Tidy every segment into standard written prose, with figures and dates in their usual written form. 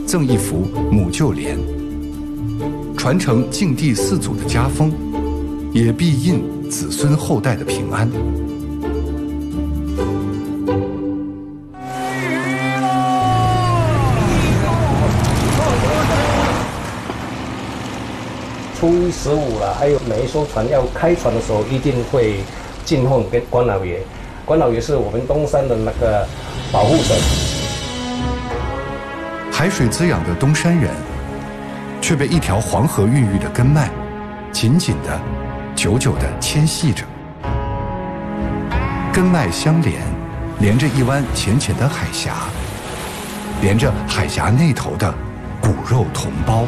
赠一幅母舅联，传承晋帝四祖的家风，也必印子孙后代的平安。 初一15了，还有每一艘船要开船的时候，一定会进奉跟关老爷。关老爷是我们东山的那个保护神。 海水滋养的东山人，却被一条黄河孕育的根脉，紧紧的、久久的牵系着。根脉相连，连着一湾浅浅的海峡，连着海峡那头的骨肉同胞。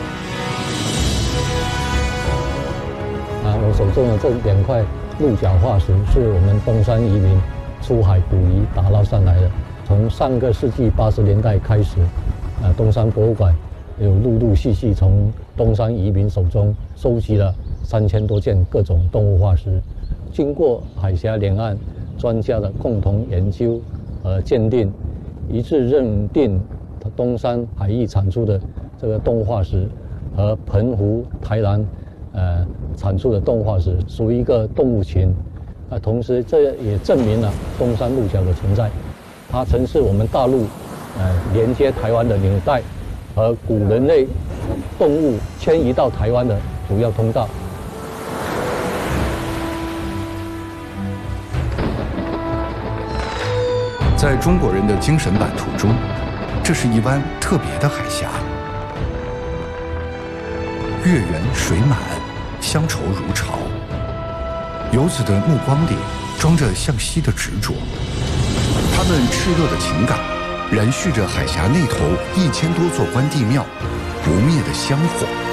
我手中的这2块鹿角化石是我们东山移民出海捕鱼打捞上来的。从上个世纪80年代开始，东山博物馆有陆陆续续从东山移民手中收集了3000多件各种动物化石。经过海峡两岸专家的共同研究和鉴定，一致认定东山海域产出的这个动物化石和澎湖、台南产出的动物化石属于一个动物群，同时这也证明了东山鹿角的存在，它曾是我们大陆连接台湾的纽带和古人类动物迁移到台湾的主要通道。 在中国人的精神版图中，这是一湾特别的海峡，月圆水满，乡愁如潮。游子的目光里装着向西的执着，他们炽热的情感燃续着海峡那头1000多座关帝庙不灭的香火。